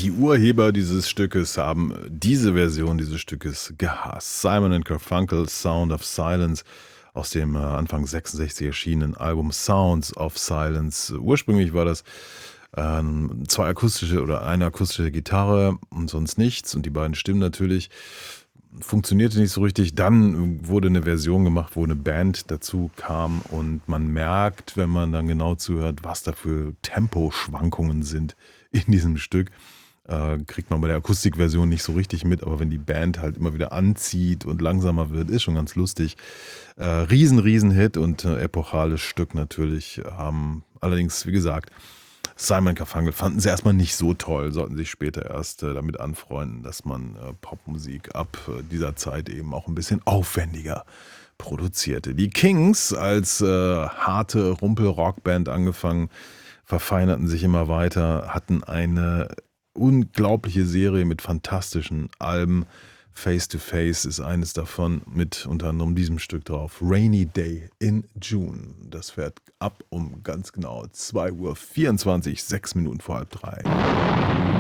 Die Urheber dieses Stückes haben diese Version dieses Stückes gehasst. Simon and Garfunkel, Sound of Silence aus dem Anfang 66 erschienenen Album Sounds of Silence. Ursprünglich war das zwei akustische oder eine akustische Gitarre und sonst nichts und die beiden Stimmen natürlich. Funktionierte nicht so richtig. Dann wurde eine Version gemacht, wo eine Band dazu kam und man merkt, wenn man dann genau zuhört, was da für Temposchwankungen sind in diesem Stück. Kriegt man bei der Akustikversion nicht so richtig mit, aber wenn die Band halt immer wieder anzieht und langsamer wird, ist schon ganz lustig. Riesen Hit und epochales Stück natürlich. Allerdings, wie gesagt, Simon Garfunkel fanden sie erstmal nicht so toll, sollten sich später erst damit anfreunden, dass man Popmusik ab dieser Zeit eben auch ein bisschen aufwendiger produzierte. Die Kings als harte Rumpel-Rockband angefangen, verfeinerten sich immer weiter, hatten eine unglaubliche Serie mit fantastischen Alben. Face to Face ist eines davon mit unter anderem diesem Stück drauf. Rainy Day in June. Das fährt ab um ganz genau 2:24 Uhr, 6 Minuten vor halb drei.